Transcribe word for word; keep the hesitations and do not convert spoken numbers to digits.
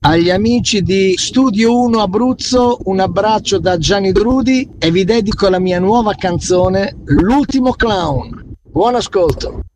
Agli amici di Studio uno Abruzzo un abbraccio da Gianni Drudi e vi dedico la mia nuova canzone L'ultimo clown. Buon ascolto.